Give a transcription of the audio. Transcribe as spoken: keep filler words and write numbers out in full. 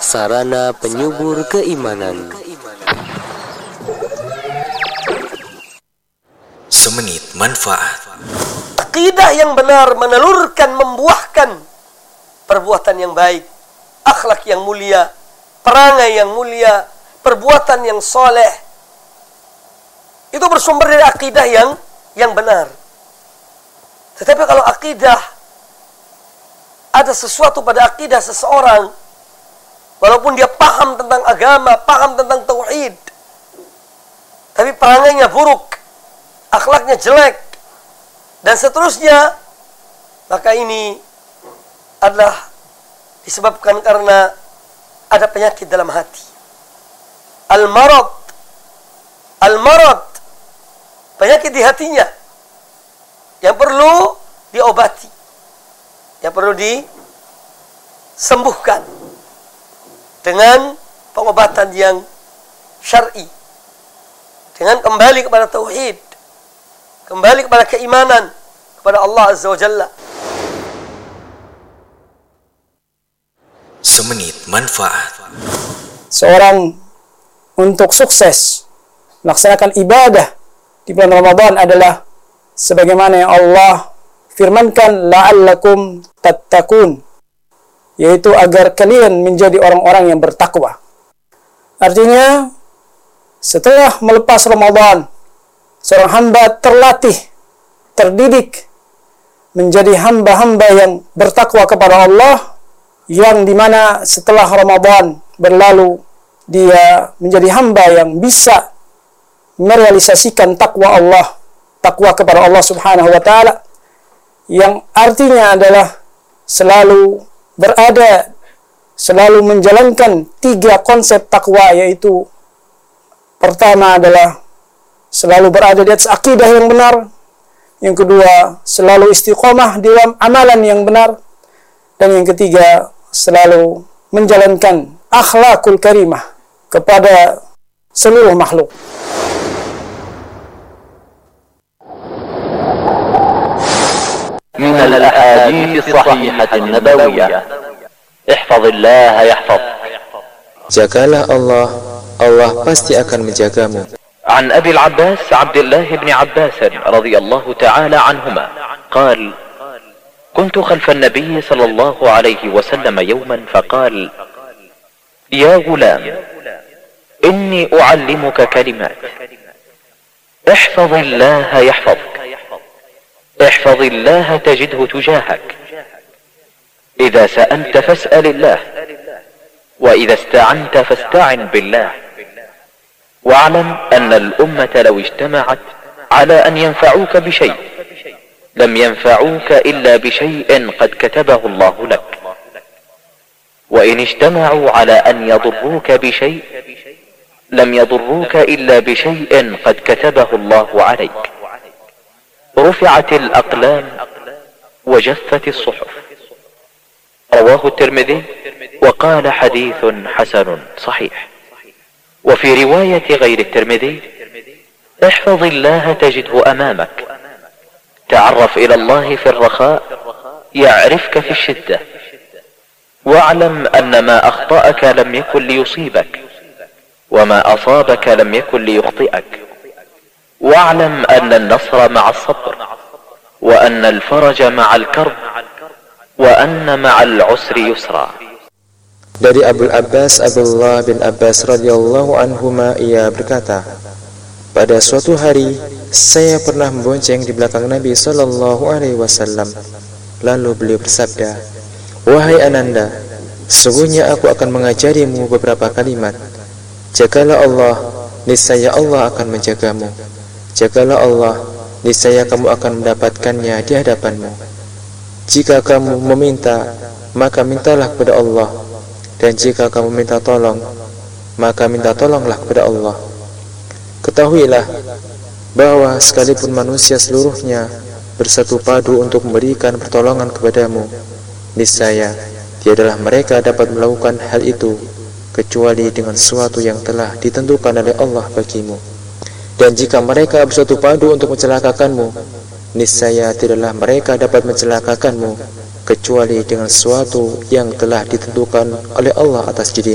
sarana penyubur keimanan. Semenit manfaat. Akidah yang benar menelurkan, membuahkan perbuatan yang baik, akhlak yang mulia, perangai yang mulia, perbuatan yang soleh. Itu bersumber dari akidah yang yang benar. Tetapi kalau akidah, ada sesuatu pada akidah seseorang, walaupun dia paham tentang agama, paham tentang tauhid, tapi perangainya buruk, akhlaknya jelek, dan seterusnya, maka ini adalah disebabkan karena ada penyakit dalam hati. Al-marad, al-marad, penyakit di hatinya yang perlu diobati, yang perlu disembuhkan dengan pengobatan yang syar'i, dengan kembali kepada tauhid, kembali kepada keimanan kepada Allah Azza wa Jalla. Semenit manfaat. Seorang untuk sukses melaksanakan ibadah di bulan Ramadan adalah sebagaimana yang Allah firmankan, la'allakum tattaqun, yaitu agar kalian menjadi orang-orang yang bertakwa. Artinya, setelah melepas Ramadan, seorang hamba terlatih, terdidik menjadi hamba-hamba yang bertakwa kepada Allah, yang dimana setelah Ramadan berlalu, dia menjadi hamba yang bisa merealisasikan takwa Allah, takwa kepada Allah Subhanahu wa Ta'ala, yang artinya adalah selalu berada, selalu menjalankan tiga konsep takwa, yaitu pertama adalah selalu berada di atas akidah yang benar, yang kedua selalu istiqomah di dalam amalan yang benar, dan yang ketiga selalu menjalankan akhlakul karimah kepada seluruh makhluk. من الأحاديث الصحيحة النبوية احفظ الله يحفظ. Jagalah Allah, Allah pasti akan menjagamu. عن أبي العباس عبد الله بن عباس رضي الله تعالى عنهما قال: كنت خلف النبي صلى الله عليه وسلم يوما فقال: يا غلام إني أعلمك كلمات احفظ الله يحفظك، احفظ الله تجده تجاهك، إذا سألت فاسأل الله، وإذا استعنت فاستعن بالله، واعلم أن الأمة لو اجتمعت على أن ينفعوك بشيء لم ينفعوك إلا بشيء قد كتبه الله لك، وإن اجتمعوا على أن يضروك بشيء لم يضروك إلا بشيء قد كتبه الله عليك، رفعت الأقلام وجفت الصحف. رواه الترمذي وقال حديث حسن صحيح. وفي رواية غير الترمذي: احفظ الله تجده أمامك، تعرف إلى الله في الرخاء يعرفك في الشدة، واعلم أن ما أخطأك لم يكن ليصيبك، وما أصابك لم يكن ليخطئك، واعلم أن النصر مع الصبر، وأن الفرج مع الكرب، وأن مع العسر يسرا. Dari Abul Abbas Abdullah bin Abbas radhiyallahu anhuma, ia berkata, pada suatu hari saya pernah membonceng di belakang Nabi sallallahu alaihi wasallam. Lalu beliau bersabda, wahai Ananda, sesungguhnya aku akan mengajarimu beberapa kalimat. Jagalah Allah, niscaya Allah akan menjagamu. Jagalah Allah, niscaya kamu akan mendapatkannya di hadapanmu. Jika kamu meminta, maka mintalah kepada Allah, dan jika kamu minta tolong, maka minta tolonglah kepada Allah. Ketahuilah bahwa sekalipun manusia seluruhnya bersatu padu untuk memberikan pertolongan kepadamu, niscaya tiadalah mereka dapat melakukan hal itu kecuali dengan sesuatu yang telah ditentukan oleh Allah bagimu. Dan jika mereka bersatu padu untuk mencelakakanmu, niscaya tidaklah mereka dapat mencelakakanmu kecuali dengan sesuatu yang telah ditentukan oleh Allah atas dirimu.